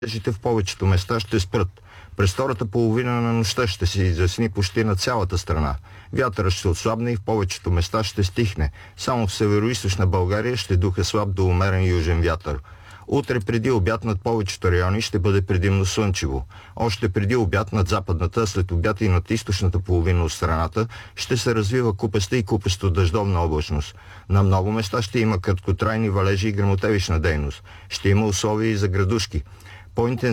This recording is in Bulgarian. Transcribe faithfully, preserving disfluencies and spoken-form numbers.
Валежите в повечето места ще спрат. През втората половина на нощта ще се изясни почти на цялата страна. Вятърът ще отслабне и в повечето места ще стихне. Само в североизточна България ще духа слаб до умерен южен вятър. Утре преди обяд над повечето райони ще бъде предимно слънчево. Още преди обяд над западната, след обяд и над източната половина от страната ще се развива купеста и купесто дъждовна облачност. На много места ще има краткотрайни валежи и гръмотевична дейност. Ще има условия и за градушки. По-интензивно